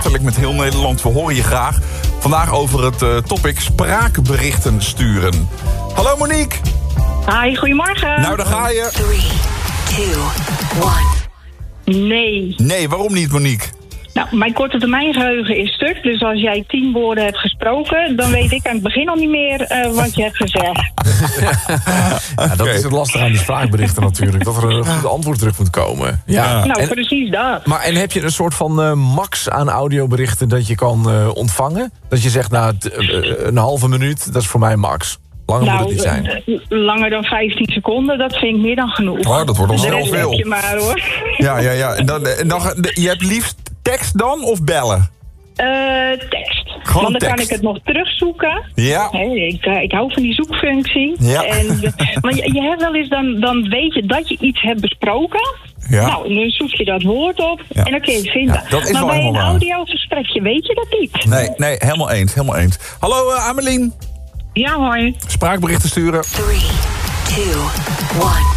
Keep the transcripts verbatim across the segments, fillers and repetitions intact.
hartelijk met heel Nederland. We horen je graag. Vandaag over het uh, topic spraakberichten sturen. Hallo Monique. Hi, goedemorgen. Nou, daar ga je. drie, twee, één. Nee. Nee, waarom niet Monique? Nou, mijn korte termijn geheugen is stuk. Dus als jij tien woorden hebt gesproken, dan weet ik aan het begin al niet meer uh, wat je hebt gezegd. Ja, dat Okay. is het lastige aan die spraakberichten natuurlijk. Dat er een goed antwoord terug moet komen. Ja. Ja. Nou, En, precies dat. maar en heb je een soort van uh, max aan audioberichten dat je kan uh, ontvangen? Dat je zegt, nou, t- uh, een halve minuut, dat is voor mij max. Langer moet het niet zijn. uh, langer dan vijftien seconden, dat vind ik meer dan genoeg. Oh, dat wordt al De snel rest veel. heb je maar, hoor. Ja, ja, ja. En dan, en dan, je hebt liefst tekst dan of bellen? Uh, tekst. Gewoon Want dan kan tekst. ik het nog terugzoeken. Ja. Hey, ik, uh, ik hou van die zoekfunctie. Ja. En, maar je, je hebt wel eens, dan, dan weet je dat je iets hebt besproken. Ja. Nou, dan zoek je dat woord op Ja. en dan kun je het vinden. Ja, dat is maar wel bij een helemaal waar. audiogesprekje weet je dat niet. Nee, nee, helemaal eens, helemaal eens. Hallo uh, Amelien. Ja, hoi. Spraakberichten sturen. drie, twee, één.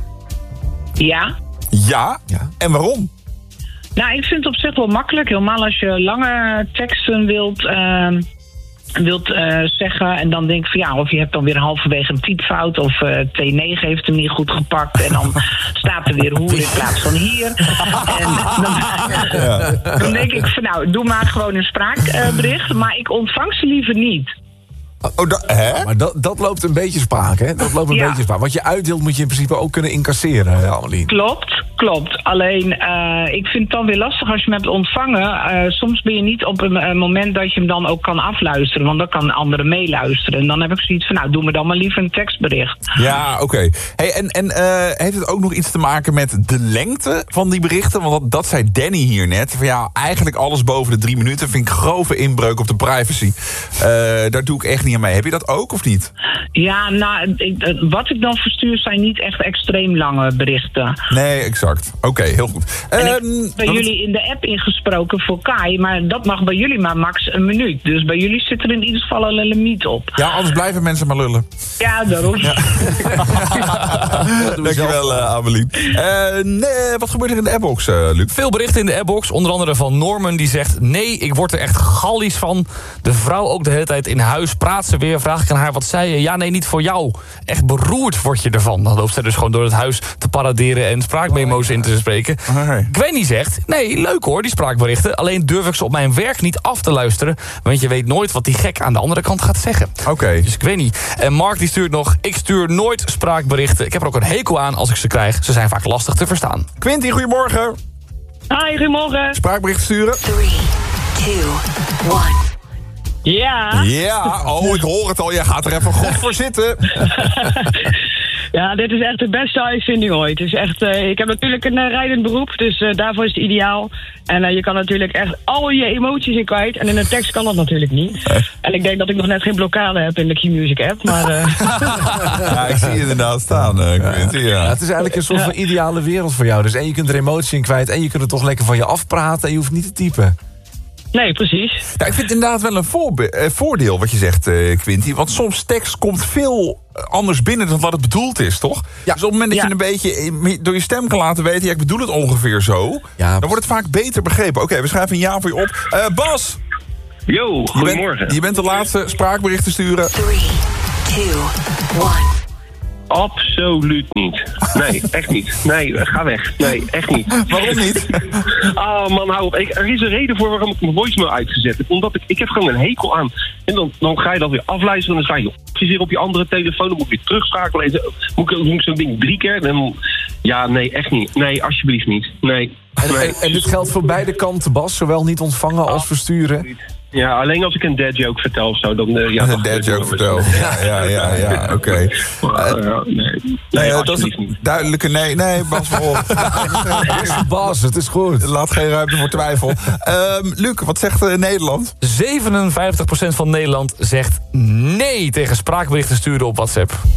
Ja. Ja. Ja. En waarom? Nou, ik vind het op zich wel makkelijk. Helemaal als je lange teksten wilt, uh, wilt uh, zeggen. En dan denk ik van ja, of je hebt dan weer halverwege een typfout. Of uh, T negen heeft hem niet goed gepakt. En dan staat er weer hoe in plaats van hier. En dan, Ja. dan denk ik van nou, doe maar gewoon een spraakbericht. Maar ik ontvang ze liever niet. Oh, da- hè? Maar dat, dat loopt een beetje spaak, hè? Dat loopt een Ja. beetje spaak. Wat je uitdeelt moet je in principe ook kunnen incasseren, Amelien. Klopt, klopt. Alleen, uh, ik vind het dan weer lastig als je hem hebt ontvangen. Uh, soms ben je niet op een, een moment dat je hem dan ook kan afluisteren. Want dan kan anderen meeluisteren. En dan heb ik zoiets van, nou, doe me dan maar liever een tekstbericht. Ja, oké. Okay. Hey, en en uh, heeft het ook nog iets te maken met de lengte van die berichten? Want dat, dat zei Danny hier net. Van ja, eigenlijk alles boven de drie minuten vind ik grove inbreuk op de privacy. Uh, daar doe ik echt niet aan mee. Heb je dat ook of niet? Ja, nou, ik, wat ik dan verstuur zijn niet echt extreem lange berichten. Nee, exact. Oké, okay, heel goed. En ik Um, heb bij jullie in de app ingesproken voor Kai, maar dat mag bij jullie maar max een minuut. Dus bij jullie zit er in ieder geval al een limiet op. Ja, anders blijven mensen maar lullen. Ja, daarom. Ja. Dankjewel, uh, Amelien. Uh, nee, wat gebeurt er in de appbox, uh, Luc? Veel berichten in de appbox, onder andere van Norman die zegt... nee, ik word er echt gallies van. De vrouw ook de hele tijd in huis. Praat ze weer, vraag ik aan haar, wat zei je? Ja, nee, niet voor jou. Echt beroerd word je ervan. Dan loopt zij dus gewoon door het huis te paraderen... en spraakmemo's in te spreken. Okay. Gwenny zegt, nee, leuk hoor, die spraakberichten. Alleen durf ik ze op mijn werk niet af te luisteren... want je weet nooit wat die gek aan de andere kant gaat zeggen. Oké. Okay. Dus Gwenny. En Mark die stuurt nog... ik stuur nooit spraakberichten. Ik heb er ook een hekel aan als ik ze krijg. Ze zijn vaak lastig te verstaan. Quinty, goedemorgen. Hi, goedemorgen. Spraakberichten sturen. drie, twee, één. Ja. Ja, oh, ik hoor het al. Jij gaat er even goed voor zitten. Ja, dit is echt de beste uitvinding ooit. Het is echt, uh, ik heb natuurlijk een uh, rijdend beroep, dus uh, daarvoor is het ideaal. En uh, je kan natuurlijk echt al je emoties in kwijt. En in een tekst kan dat natuurlijk niet. Eh. En ik denk dat ik nog net geen blokkade heb in de Q-Music app. Maar, uh... Ja, ik zie je inderdaad staan, uh, Quinty. Ja. Ja, het is eigenlijk een soort van ideale wereld voor jou. Dus en je kunt er emotie in kwijt en je kunt het toch lekker van je afpraten... en je hoeft niet te typen. Nee, precies. Ja, ik vind het inderdaad wel een voorbe- eh, voordeel wat je zegt, uh, Quinty. Want soms tekst komt veel anders binnen dan wat het bedoeld is, toch? Ja. Dus op het moment dat Ja. je een beetje door je stem kan laten weten... ja, ik bedoel het ongeveer zo, Ja. dan wordt het vaak beter begrepen. Oké, okay, we schrijven een ja voor je op. Uh, Bas! Yo, Je goedemorgen. bent, je bent de laatste spraakberichten sturen. drie, twee, één. Absoluut niet. Nee, echt niet. Nee, ga weg. Nee, echt niet. Waarom niet? Ah, man, hou op. Ik, er is een reden voor waarom ik mijn voicemail uitgezet heb. Omdat ik, ik heb gewoon een hekel aan. En dan, dan ga je dat weer afluisteren. Dan ga je weer op je andere telefoon. Dan moet ik weer terugschakelen. En zo, moet ik, moet ik zo'n ding drie keer. Dan, ja, nee, echt niet. Nee, alsjeblieft niet. Nee. En, nee. en, en dit geldt voor beide kanten, Bas. Zowel niet ontvangen als versturen. Ja, alleen als ik een dad joke vertel of zo. Dan, uh, ja, Een dad joke vertel. Ja, ja, ja, ja oké. Okay. Uh, nee, nee, nee dat is alsjeblieft een niet. duidelijke nee. Nee, Bas, op. Bas, het is goed. Laat geen ruimte voor twijfel. Um, Luc, wat zegt uh, Nederland? zevenenvijftig procent van Nederland zegt nee tegen spraakberichten sturen op WhatsApp.